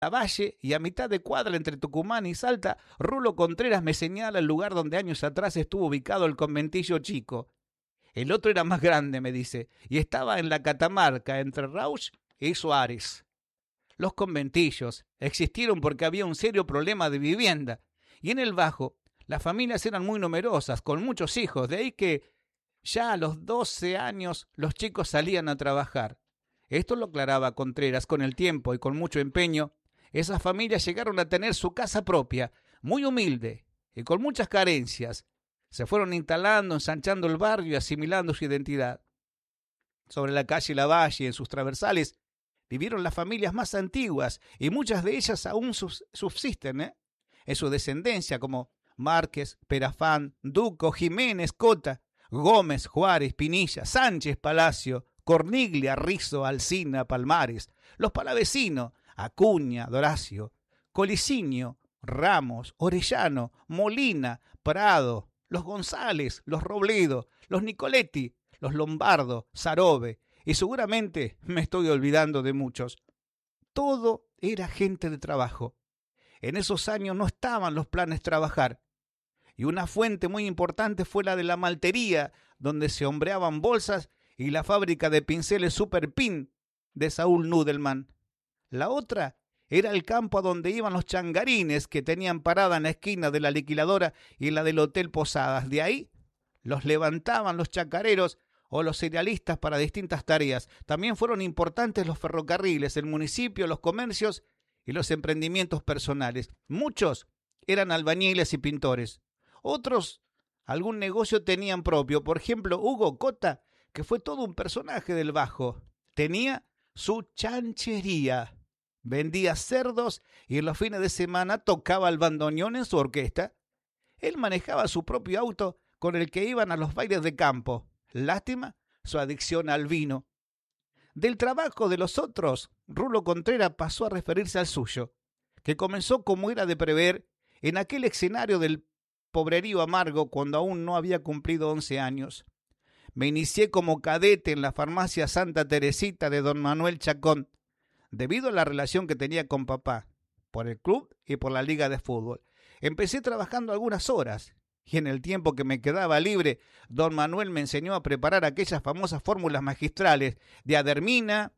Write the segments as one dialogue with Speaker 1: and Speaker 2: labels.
Speaker 1: Valle y a mitad de cuadra entre Tucumán y Salta, Rulo Contreras me señala el lugar donde años atrás estuvo ubicado el conventillo chico. El otro era más grande, me dice, y estaba en la Catamarca, entre Rauch y Suárez. Los conventillos existieron porque había un serio problema de vivienda, y en el Bajo las familias eran muy numerosas, con muchos hijos, de ahí que ya a los 12 años los chicos salían a trabajar. Esto lo aclaraba Contreras. Con el tiempo y con mucho empeño, esas familias llegaron a tener su casa propia, muy humilde y con muchas carencias. Se fueron instalando, ensanchando el barrio y asimilando su identidad. Sobre la calle Lavalle, en sus transversales, vivieron las familias más antiguas y muchas de ellas aún subsisten en su descendencia, como Márquez, Perafán, Duco, Jiménez, Cota, Gómez, Juárez, Pinilla, Sánchez, Palacio, Corniglia, Rizo, Alsina, Palmares, los palavecinos, Acuña, Doracio, Colicinio, Ramos, Orellano, Molina, Prado, los González, los Robledo, los Nicoletti, los Lombardo, Sarobe, y seguramente me estoy olvidando de muchos. Todo era gente de trabajo. En esos años no estaban los planes trabajar. Y una fuente muy importante fue la de la maltería, donde se hombreaban bolsas, y la fábrica de pinceles Superpin de Saúl Nudelman. La otra era el campo a donde iban los changarines que tenían parada en la esquina de la liquiladora y la del Hotel Posadas. De ahí los levantaban los chacareros o los cerealistas para distintas tareas. También fueron importantes los ferrocarriles, el municipio, los comercios y los emprendimientos personales. Muchos eran albañiles y pintores. Otros algún negocio tenían propio. Por ejemplo, Hugo Cota, que fue todo un personaje del Bajo, tenía su chanchería. Vendía cerdos y en los fines de semana tocaba el bandoneón en su orquesta. Él manejaba su propio auto con el que iban a los bailes de campo. Lástima su adicción al vino. Del trabajo de los otros, Rulo Contreras pasó a referirse al suyo, que comenzó, como era de prever, en aquel escenario del pobrerío amargo cuando aún no había cumplido 11 años. Me inicié como cadete en la farmacia Santa Teresita de don Manuel Chacón, debido a la relación que tenía con papá, por el club y por la liga de fútbol. Empecé trabajando algunas horas, y en el tiempo que me quedaba libre, don Manuel me enseñó a preparar aquellas famosas fórmulas magistrales de adermina,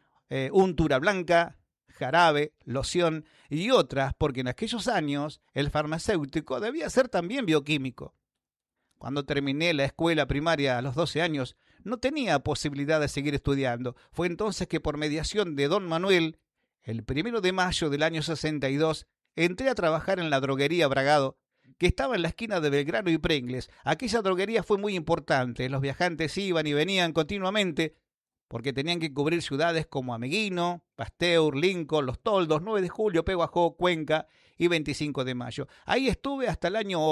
Speaker 1: untura blanca, jarabe, loción y otras, porque en aquellos años el farmacéutico debía ser también bioquímico. Cuando terminé la escuela primaria a los 12 años, no tenía posibilidad de seguir estudiando. Fue entonces que por mediación de don Manuel, el 1 de mayo del año 62, entré a trabajar en la droguería Bragado, que estaba en la esquina de Belgrano y Pringles. Aquella droguería fue muy importante. Los viajantes iban y venían continuamente porque tenían que cubrir ciudades como Ameguino, Pasteur, Lincoln, Los Toldos, 9 de Julio, Peguajó, Cuenca y 25 de mayo. Ahí estuve hasta el año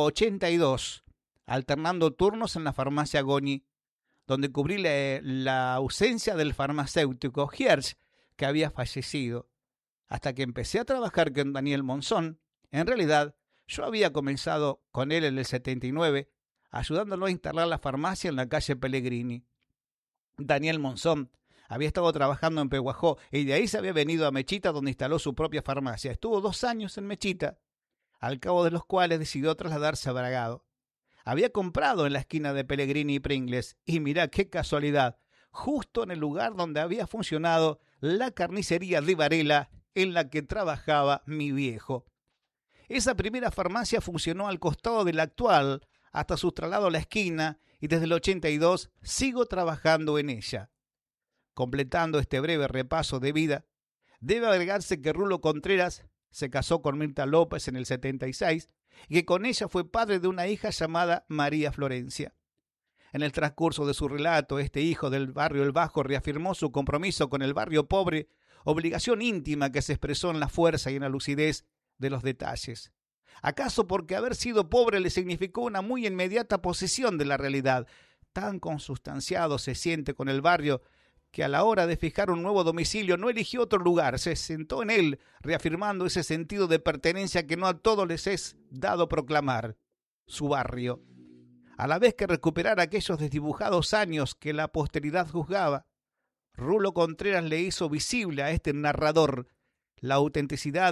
Speaker 1: 82, alternando turnos en la farmacia Goñi, donde cubrí la ausencia del farmacéutico Hirsch, que había fallecido. Hasta que empecé a trabajar con Daniel Monzón. En realidad, yo había comenzado con él en el 79, ayudándolo a instalar la farmacia en la calle Pellegrini. Daniel Monzón había estado trabajando en Peguajó y de ahí se había venido a Mechita, donde instaló su propia farmacia. Estuvo 2 años en Mechita, al cabo de los cuales decidió trasladarse a Bragado. Había comprado en la esquina de Pellegrini y Pringles, y mirá qué casualidad, justo en el lugar donde había funcionado la carnicería de Varela en la que trabajaba mi viejo. Esa primera farmacia funcionó al costado de la actual hasta su traslado a la esquina, y desde el 82 sigo trabajando en ella. Completando este breve repaso de vida, debe agregarse que Rulo Contreras se casó con Mirta López en el 76 y que con ella fue padre de una hija llamada María Florencia. En el transcurso de su relato, este hijo del barrio El Bajo reafirmó su compromiso con el barrio pobre, obligación íntima que se expresó en la fuerza y en la lucidez de los detalles. ¿Acaso porque haber sido pobre le significó una muy inmediata posesión de la realidad? Tan consustanciado se siente con el barrio que a la hora de fijar un nuevo domicilio no eligió otro lugar, se sentó en él, reafirmando ese sentido de pertenencia que no a todos les es dado proclamar, su barrio. A la vez que recuperar aquellos desdibujados años que la posteridad juzgaba, Rulo Contreras le hizo visible a este narrador la autenticidad